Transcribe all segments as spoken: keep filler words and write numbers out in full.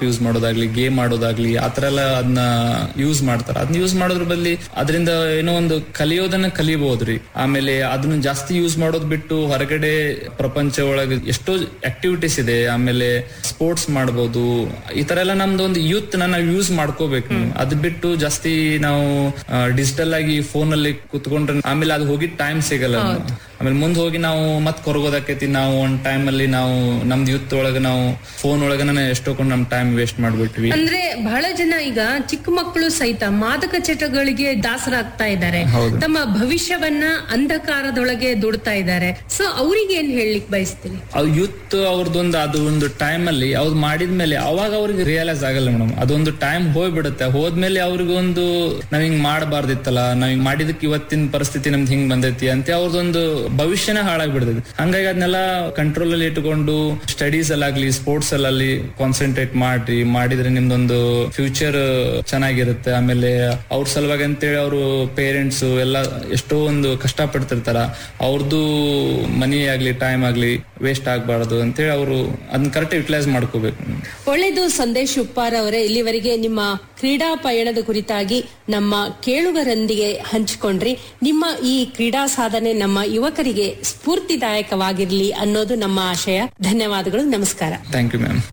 Use ಮಾಡೋದಾಗ್ಲಿ, game ಆಡೋದಾಗ್ಲಿ ಆತರ ಎಲ್ಲ ಅದನ್ನ ಯೂಸ್ ಮಾಡ್ತಾರ. ಅದನ್ನ ಯೂಸ್ ಮಾಡೋದ್ರ ಬದಲಿ ಅದರಿಂದ ಏನೋ ಒಂದು ಕಲಿಯೋದನ್ನ ಕಲಿಬಹುದ್ರಿ. ಆಮೇಲೆ ಅದನ್ನ ಜಾಸ್ತಿ ಯೂಸ್ ಮಾಡೋದ್ ಬಿಟ್ಟು ಹೊರಗಡೆ ಪ್ರಪಂಚ ಒಳಗೆ ಎಷ್ಟೋ ಆಕ್ಟಿವಿಟೀಸ್ ಇದೆ. ಆಮೇಲೆ ಸ್ಪೋರ್ಟ್ಸ್ ಮಾಡ್ಬೋದು. ಈ ತರ ಎಲ್ಲ ನಮ್ದು ಒಂದು ಯೂತ್ ನಾವು ಯೂಸ್ ಮಾಡ್ಕೋಬೇಕು. ಅದ್ ಬಿಟ್ಟು ಜಾಸ್ತಿ ನಾವು ಡಿಜಿಟಲ್ ಆಗಿ ಫೋನ್ ಅಲ್ಲಿ ಕುತ್ಕೊಂಡ್ರೆ ಆಮೇಲೆ ಅದು ಹೋಗಿ ಟೈಮ್ ಸಿಗಲ್ಲ. ಆಮೇಲೆ ಮುಂದ್ ಹೋಗಿ ನಾವು ಮತ್ ಕೊರಗೋದಾಕೈತಿ. ನಾವು ಒಂದ್ ಟೈಮ್ ಅಲ್ಲಿ ನಾವು ನಮ್ದು ಯೂತ್ ಒಳಗ ನಾವು ಫೋನ್ ಒಳಗನ ಎಷ್ಟೊಂದು ನಮ್ ಟೈಮ್ ವೇಸ್ಟ್ ಮಾಡ್ಬಿಟ್ವಿ. ಅಂದ್ರೆ ಬಹಳ ಜನ ಈಗ ಚಿಕ್ಕ ಮಕ್ಕಳು ಸಹಿತ ಮಾದಕ ಚಟಗಳಿಗೆ ದಾಸರಾಗ್ತಾ ಇದ್ದಾರೆ. ತಮ್ಮ ಭವಿಷ್ಯವನ್ನ ಅಂಧಕಾರದೊಳಗೆ ದುಡ್ತಾ ಇದ್ದಾರೆ. ಸೊ ಅವ್ರಿಗೆ ಏನ್ ಹೇಳಲಿಕ್ಕೆ ಬಯಸ್ತೀರಿ? ಯೂತ್ ಅವ್ರದೊಂದು ಅದು ಒಂದು ಟೈಮ್ ಅಲ್ಲಿ ಅವ್ರು ಮಾಡಿದ್ಮೇಲೆ ಅವಾಗ ಅವ್ರಿಗೆ ರಿಯಲೈಸ್ ಆಗಲ್ಲ ಮೇಡಮ್. ಅದೊಂದು ಟೈಮ್ ಹೋಗ್ಬಿಡುತ್ತೆ. ಹೋದ್ಮೇಲೆ ಅವ್ರಿಗೊಂದು ನಾವ್ ಹಿಂಗ್ ಮಾಡಬಾರ್ದಿತ್ತಲ್ಲ, ನಾವ್ ಹಿಂಗ್ ಮಾಡಿದಕ್ಕೆ ಇವತ್ತಿನ ಪರಿಸ್ಥಿತಿ ನಮ್ದು ಹಿಂಗ್ ಬಂದೈತಿ ಅಂತ ಅವ್ರದೊಂದು ಭವಿಷ್ಯನೇ ಹಾಳಾಗ್ಬಿಡ್ತದೆ. ಹಂಗಾಗಿ ಅದನ್ನೆಲ್ಲ ಕಂಟ್ರೋಲ್ ಅಲ್ಲಿ ಇಟ್ಕೊಂಡು ಸ್ಟಡೀಸ್ ಅಲ್ಲಾಗ್ಲಿ ಸ್ಪೋರ್ಟ್ಸ್ ಅಲ್ಲಿ ಕಾನ್ಸಂಟ್ರೇಟ್ ಮಾಡ್ರಿ. ಮಾಡಿದ್ರೆ ನಿಮ್ದೊಂದು ಫ್ಯೂಚರ್ ಚೆನ್ನಾಗಿರುತ್ತೆ. ಆಮೇಲೆ ಅವ್ರ ಸಲುವಾಗಿ ಅಂತೇಳಿ ಅವರು ಪೇರೆಂಟ್ಸ್ ಎಲ್ಲ ಎಷ್ಟೋ ಒಂದು ಕಷ್ಟ ಪಡ್ತಿರ್ತಾರ. ಅವ್ರದ್ದು ಮನಿ ಆಗ್ಲಿ ಟೈಮ್ ಆಗ್ಲಿ ವೇಸ್ಟ್ ಆಗ್ಬಾರ್ದು ಅಂತೇಳಿ ಅವರು ಅದನ್ನ ಕರೆಕ್ಟ್ ಯುಟಿಲೈಸ್ ಮಾಡ್ಕೋಬೇಕು. ಒಳ್ಳೇದು. ಸಂದೇಶ್ ಉಪ್ಪಾರ್ ಅವರೇ, ಇಲ್ಲಿವರೆಗೆ ನಿಮ್ಮ ಕ್ರೀಡಾ ಪಯಣದ ಕುರಿತಾಗಿ ನಮ್ಮ ಕೇಳುಗರೊಂದಿಗೆ ಹಂಚಿಕೊಂಡ್ರಿ. ನಿಮ್ಮ ಈ ಕ್ರೀಡಾ ಸಾಧನೆ ನಮ್ಮ ಯುವಕರಿಗೆ ಸ್ಫೂರ್ತಿದಾಯಕವಾಗಿರ್ಲಿ ಅನ್ನೋದು ನಮ್ಮ ಆಶಯ. ಧನ್ಯವಾದಗಳು. ನಮಸ್ಕಾರ. Thank you ma'am.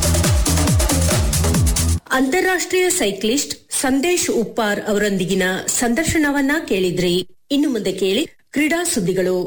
ಅಂತಾರಾಷ್ಟ್ರೀಯ ಸೈಕ್ಲಿಸ್ಟ್ ಸಂದೇಶ್ ಉಪ್ಪಾರ್ ಅವರೊಂದಿಗಿನ ಸಂದರ್ಶನವನ್ನ ಕೇಳಿದ್ರಿ. ಇನ್ನು ಮುಂದೆ ಕೇಳಿ ಕ್ರೀಡಾ ಸುದ್ದಿಗಳು.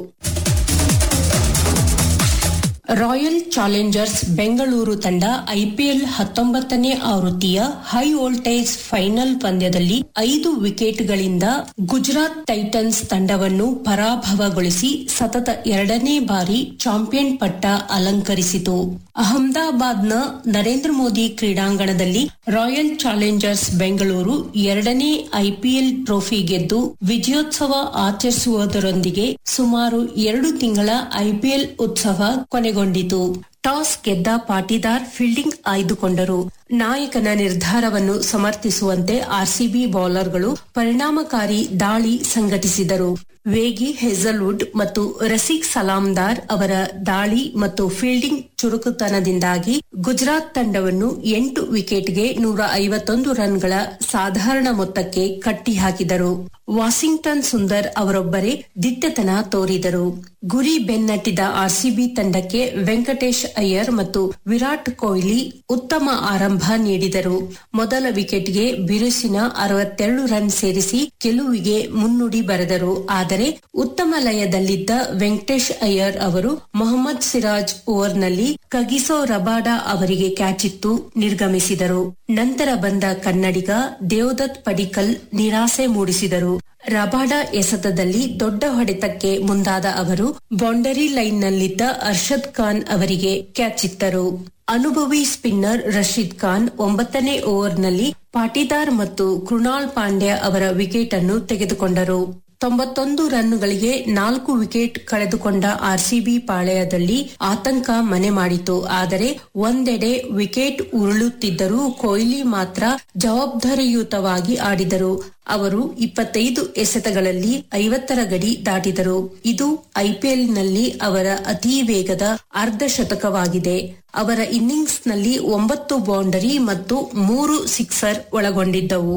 ರಾಯಲ್ ಚಾಲೆಂಜರ್ಸ್ ಬೆಂಗಳೂರು ತಂಡ ಐಪಿಎಲ್ ಹತ್ತೊಂಬತ್ತನೇ ಆವೃತ್ತಿಯ ಹೈ ವೋಲ್ಟೇಜ್ ಫೈನಲ್ ಪಂದ್ಯದಲ್ಲಿ ಐದು ವಿಕೆಟ್ಗಳಿಂದ ಗುಜರಾತ್ ಟೈಟನ್ಸ್ ತಂಡವನ್ನು ಪರಾಭವಗೊಳಿಸಿ ಸತತ ಎರಡನೇ ಬಾರಿ ಚಾಂಪಿಯನ್ ಪಟ್ಟ ಅಲಂಕರಿಸಿತು. ಅಹಮದಾಬಾದ್ನ ನರೇಂದ್ರ ಮೋದಿ ಕ್ರೀಡಾಂಗಣದಲ್ಲಿ ರಾಯಲ್ ಚಾಲೆಂಜರ್ಸ್ ಬೆಂಗಳೂರು ಎರಡನೇ ಐಪಿಎಲ್ ಟ್ರೋಫಿ ಗೆದ್ದು ವಿಜಯೋತ್ಸವ ಆಚರಿಸುವುದರೊಂದಿಗೆ ಸುಮಾರು ಎರಡು ತಿಂಗಳ ಐಪಿಎಲ್ ಉತ್ಸವ ಕೊನೆಗೊಂಡಿತು. ಟಾಸ್ ಗೆದ್ದ ಪಾಟಿದಾರ್ ಫೀಲ್ಡಿಂಗ್ ಆಯ್ದುಕೊಂಡರು. ನಾಯಕನ ನಿರ್ಧಾರವನ್ನು ಸಮರ್ಥಿಸುವಂತೆ ಆರ್ಸಿಬಿ ಬೌಲರ್ಗಳು ಪರಿಣಾಮಕಾರಿ ದಾಳಿ ಸಂಘಟಿಸಿದರು. ವೇಗಿ ಹೆಜಲ್ವುಡ್ ಮತ್ತು ರಸೀಕ್ ಸಲಾಮ್ದಾರ್ ಅವರ ದಾಳಿ ಮತ್ತು ಫೀಲ್ಡಿಂಗ್ ಚುರುಕುತನದಿಂದಾಗಿ ಗುಜರಾತ್ ತಂಡವನ್ನು ಎಂಟು ವಿಕೆಟ್ಗೆ ನೂರ ಐವತ್ತೊಂದು ರನ್ಗಳ ಸಾಧಾರಣ ಮೊತ್ತಕ್ಕೆ ಕಟ್ಟಿಹಾಕಿದರು. ವಾಷಿಂಗ್ಟನ್ ಸುಂದರ್ ಅವರೊಬ್ಬರೇ ದಿಟ್ಟತನ ತೋರಿದರು. ಗುರಿ ಬೆನ್ನಟ್ಟಿದ ಆರ್ಸಿಬಿ ತಂಡಕ್ಕೆ ವೆಂಕಟೇಶ್ ಅಯ್ಯರ್ ಮತ್ತು ವಿರಾಟ್ ಕೊಹ್ಲಿ ಉತ್ತಮ ಆರಂಭ ನೀಡಿದರು. ಮೊದಲ ವಿಕೆಟ್ಗೆ ಬಿರುಸಿನ ಅರವತ್ತೆರಡು ರನ್ ಸೇರಿಸಿ ಗೆಲುವಿಗೆ ಮುನ್ನುಡಿ ಬರೆದರು. ಆದರೆ ಉತ್ತಮ ಲಯದಲ್ಲಿದ್ದ ವೆಂಕಟೇಶ್ ಅಯ್ಯರ್ ಅವರು ಮೊಹಮ್ಮದ್ ಸಿರಾಜ್ ಓವರ್ನಲ್ಲಿ ಕಗಿಸೋ ರಬಾಡಾ ಅವರಿಗೆ ಕ್ಯಾಚಿತ್ತು ನಿರ್ಗಮಿಸಿದರು. ನಂತರ ಬಂದ ಕನ್ನಡಿಗ ದೇವದತ್ ಪಡಿಕ್ಕಲ್ ನಿರಾಸೆ ಮೂಡಿಸಿದರು. ರಬಾಡಾ ಎಸೆತದಲ್ಲಿ ದೊಡ್ಡ ಹೊಡೆತಕ್ಕೆ ಮುಂದಾದ ಅವರು ಬೌಂಡರಿ ಲೈನ್ನಲ್ಲಿದ್ದ ಅರ್ಷದ್ ಖಾನ್ ಅವರಿಗೆ ಕ್ಯಾಚಿತ್ತರು. ಅನುಭವಿ ಸ್ಪಿನ್ನರ್ ರಶೀದ್ ಖಾನ್ ಒಂಬತ್ತನೇ ಓವರ್ನಲ್ಲಿ ಪಾಟಿದಾರ್ ಮತ್ತು ಕೃಣಾಲ್ ಪಾಂಡ್ಯ ಅವರ ವಿಕೆಟ್ ಅನ್ನು ತೆಗೆದುಕೊಂಡರು. ತೊಂಬತ್ತೊಂದು ರನ್ನುಗಳಿಗೆ ನಾಲ್ಕು ವಿಕೆಟ್ ಕಳೆದುಕೊಂಡ ಆರ್ಸಿಬಿ ಪಾಳೆಯದಲ್ಲಿ ಆತಂಕ ಮನೆ ಮಾಡಿತು. ಆದರೆ ಒಂದೆಡೆ ವಿಕೆಟ್ ಉರುಳುತ್ತಿದ್ದರೂ ಕೊಹ್ಲಿ ಮಾತ್ರ ಜವಾಬ್ದಾರಿಯುತವಾಗಿ ಆಡಿದರು. ಅವರು ಇಪ್ಪತ್ತೈದು ಎಸೆತಗಳಲ್ಲಿ ಐವತ್ತರ ಗಡಿ ದಾಟಿದರು. ಇದು ಐಪಿಎಲ್ನಲ್ಲಿ ಅವರ ಅತಿ ವೇಗದ ಅರ್ಧ ಶತಕವಾಗಿದೆ. ಅವರ ಇನ್ನಿಂಗ್ಸ್ನಲ್ಲಿ ಒಂಬತ್ತು ಬೌಂಡರಿ ಮತ್ತು ಮೂರು ಸಿಕ್ಸರ್ ಒಳಗೊಂಡಿದ್ದವು.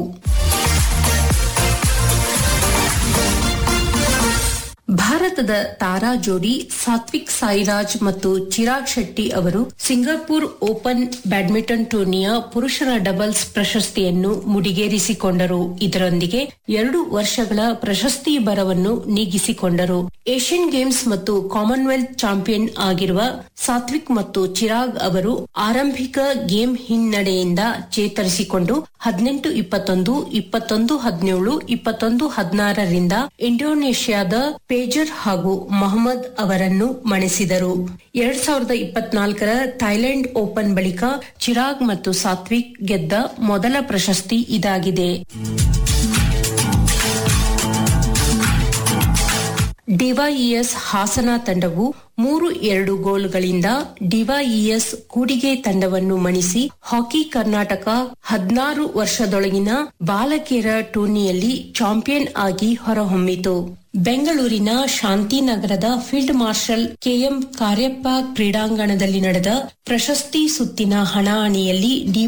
ಭಾರತದ ತಾರಾ ಜೋಡಿ ಸಾತ್ವಿಕ್ ಸಾಯಿರಾಜ್ ಮತ್ತು ಚಿರಾಗ್ ಶೆಟ್ಟಿ ಅವರು ಸಿಂಗಾಪುರ್ ಓಪನ್ ಬ್ಯಾಡ್ಮಿಂಟನ್ ಟೂರ್ನಿಯ ಪುರುಷರ ಡಬಲ್ಸ್ ಪ್ರಶಸ್ತಿಯನ್ನು ಮುಡಿಗೇರಿಸಿಕೊಂಡರು. ಇದರೊಂದಿಗೆ ಎರಡು ವರ್ಷಗಳ ಪ್ರಶಸ್ತಿ ಬರವನ್ನು ನೀಗಿಸಿಕೊಂಡರು. ಏಷ್ಯನ್ ಗೇಮ್ಸ್ ಮತ್ತು ಕಾಮನ್ವೆಲ್ತ್ ಚಾಂಪಿಯನ್ ಆಗಿರುವ ಸಾತ್ವಿಕ್ ಮತ್ತು ಚಿರಾಗ್ ಅವರು ಆರಂಭಿಕ ಗೇಮ್ ಹಿನ್ನಡೆಯಿಂದ ಚೇತರಿಸಿಕೊಂಡು ಹದಿನೆಂಟು ಇಪ್ಪತ್ತೊಂದು ಇಪ್ಪತ್ತೊಂದು ಹದಿನೇಳು ಇಪ್ಪತ್ತೊಂದು ಹದಿನಾರರಿಂದ ಇಂಡೋನೇಷ್ಯಾದ ಪೇಜರ್ ಹಾಗೂ ಮೊಹಮ್ಮದ್ ಅವರನ್ನು ಮಣಿಸಿದರು. ಎರಡ್ ಸಾವಿರದ ಇಪ್ಪತ್ನಾಲ್ಕರ ಥೈಲ್ಯಾಂಡ್ ಓಪನ್ ಬಳಿಕ ಚಿರಾಗ್ ಮತ್ತು ಸಾತ್ವಿಕ್ ಗೆದ್ದ ಮೊದಲ ಪ್ರಶಸ್ತಿ ಇದಾಗಿದೆ. ಡಿವೈಇಎಸ್ ಹಾಸನ ತಂಡವು ಮೂರು ಎರಡು ಗೋಲುಗಳಿಂದ ಡಿವೈಇಎಸ್ ಕೂಡಿಗೆ ತಂಡವನ್ನು ಮಣಿಸಿ ಹಾಕಿ ಕರ್ನಾಟಕ ಹದಿನಾರು ವರ್ಷದೊಳಗಿನ ಬಾಲಕಿಯರ ಟೂರ್ನಿಯಲ್ಲಿ ಚಾಂಪಿಯನ್ ಆಗಿ ಹೊರಹೊಮ್ಮಿತು. ಬೆಂಗಳೂರಿನ ಶಾಂತಿನಗರದ ಫೀಲ್ಡ್ ಮಾರ್ಷಲ್ ಕೆಎಂ ಕಾರ್ಯಪ್ಪ ಕ್ರೀಡಾಂಗಣದಲ್ಲಿ ನಡೆದ ಪ್ರಶಸ್ತಿ ಸುತ್ತಿನ ಹಣಾಹಣಿಯಲ್ಲಿ